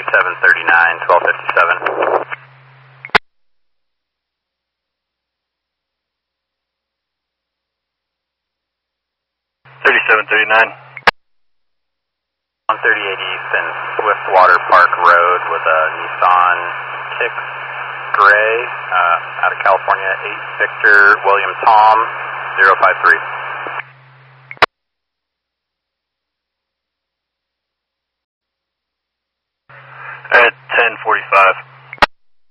739, 1257. 3739. 138 East and Swiftwater Park Road with a Nissan Kicks Gray out of California, 8 Victor William Tom 053. At 10:45.